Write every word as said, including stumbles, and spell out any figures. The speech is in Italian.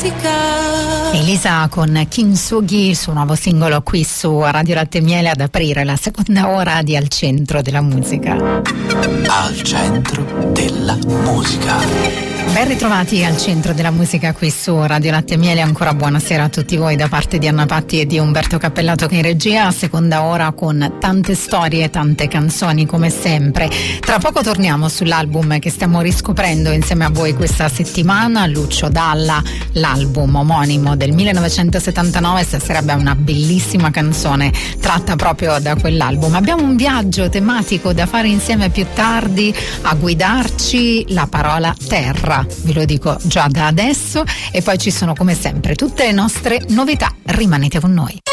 dimentica. Elisa con Kintsugi, il suo nuovo singolo qui su Radio Latte e Miele, ad aprire la seconda ora di Al Centro della Musica. Al Centro della Musica. Ben ritrovati al Centro della Musica qui su Radio Latte e Miele. Ancora buonasera a tutti voi da parte di Anna Patti e di Umberto Cappellato che in regia. Seconda ora con tante storie, tante canzoni come sempre. Tra poco torniamo sull'album che stiamo riscoprendo insieme a voi questa settimana, Lucio Dalla, l'album omonimo del millenovecentosettantanove. Stasera abbiamo una bellissima canzone tratta proprio da quell'album. Abbiamo un viaggio tematico da fare insieme più tardi, a guidarci la parola terra. Ve lo dico già da adesso, e poi ci sono come sempre tutte le nostre novità. Rimanete con noi.